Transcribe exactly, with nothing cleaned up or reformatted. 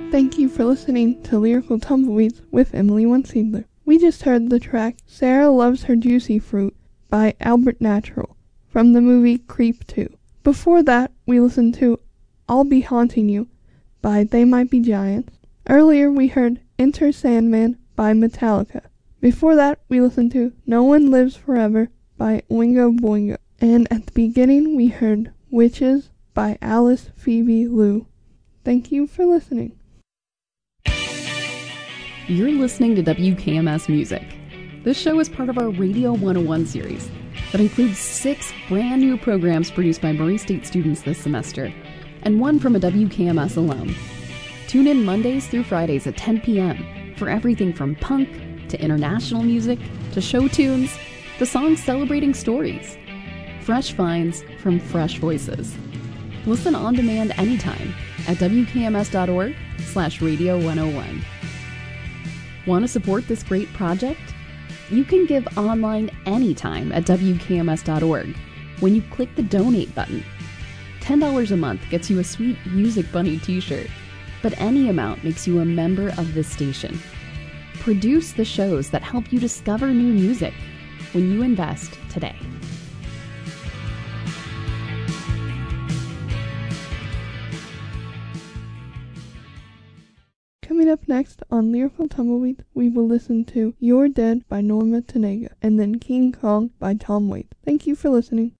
Thank you for listening to Lyrical Tumbleweeds with Emily Onseedler. We just heard the track Sarah Loves Her Juicy Fruit by Albert Natural from the movie Creep two. Before that, we listened to I'll Be Haunting You by They Might Be Giants. Earlier, we heard Enter Sandman by Metallica. Before that, we listened to No One Lives Forever by Oingo Boingo. And at the beginning, we heard Witches by Alice Phoebe Lou. Thank you for listening. You're listening to W K M S Music. This show is part of our Radio one oh one series that includes six brand new programs produced by Murray State students this semester, and one from a W K M S alum. Tune in Mondays through Fridays at ten p.m. for everything from punk to international music to show tunes to songs celebrating stories. Fresh finds from fresh voices. Listen on demand anytime at W K M S dot org slash radio one oh one. Want to support this great project? You can give online anytime at W K M S dot org when you click the donate button. ten dollars a month gets you a sweet Music Bunny t-shirt, but any amount makes you a member of this station. Produce the shows that help you discover new music when you invest today. Coming up next on Lyrical Tumbleweed, we will listen to You're Dead by Norma Tanega, and then King Kong by Tom Waits. Thank you for listening.